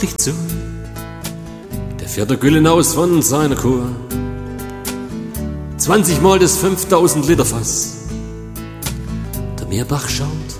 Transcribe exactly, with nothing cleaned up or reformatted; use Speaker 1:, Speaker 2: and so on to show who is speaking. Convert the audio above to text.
Speaker 1: dich zu. Der fährt der Güllen aus von seiner Kur. Zwanzigmal das fünftausend Liter Fass. Der Meerbach schaut